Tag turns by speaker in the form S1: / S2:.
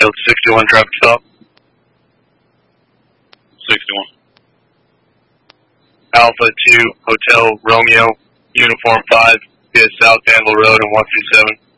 S1: Field 61 traffic stop.
S2: 61.
S1: Alpha 2 Hotel Romeo, Uniform 5, via South Danville Road and 137.